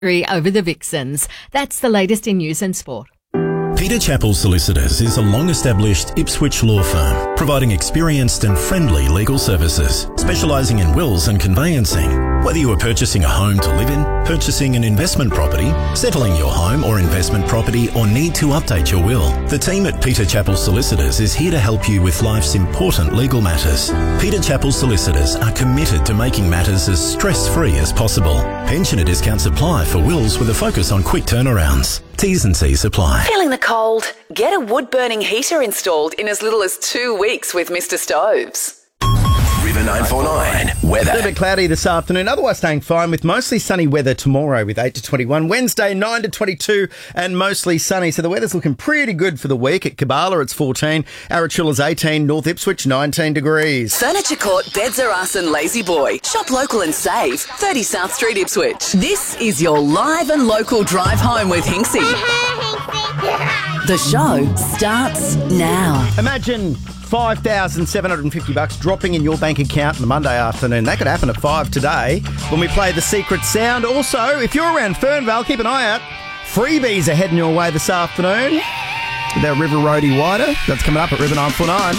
over the Vixens. That's the latest in news and sport. Peter Chappell Solicitors is a long-established Ipswich law firm, providing experienced and friendly legal services, specialising in wills and conveyancing. Whether you are purchasing a home to live in, purchasing an investment property, settling your home or investment property, or need to update your will, the team at Peter Chappell Solicitors is here to help you with life's important legal matters. Peter Chappell Solicitors are committed to making matters as stress-free as possible. Pensioner discounts apply for wills with a focus on quick turnarounds. T's and C's apply. Feeling the cold? Get a wood-burning heater installed in as little as 2 weeks with Mr. Stoves. River 949 weather. A little bit cloudy this afternoon, otherwise staying fine with mostly sunny weather tomorrow with 8 to 21. Wednesday, 9 to 22 and mostly sunny. So the weather's looking pretty good for the week. At Kabbalah, it's 14. Arachulla's 18. North Ipswich, 19 degrees. Furniture Court, Beds Are Us and Lazy Boy. Shop local and save. 30 South Street, Ipswich. This is your live and local drive home with Hinksy. The show starts now. Imagine $5,750 dropping in your bank account on a Monday afternoon. That could happen at 5 today when we play The Secret Sound. Also, if you're around Fernvale, keep an eye out. Freebies are heading your way this afternoon with our River Roadie Wider. That's coming up at River 949.